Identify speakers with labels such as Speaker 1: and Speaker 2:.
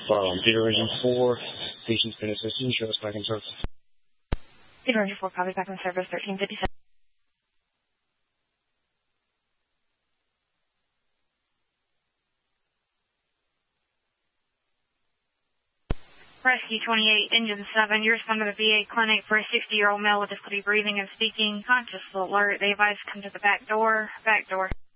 Speaker 1: Theater Engine 4, patient's been assisted, show us back in service.
Speaker 2: Theater Engine 4, copy back in service, 1357. Rescue 28, Engine 7, you respond to the VA clinic for a 60-year-old male with difficulty breathing and speaking. Conscious alert. They advise to come to the back door. Back door.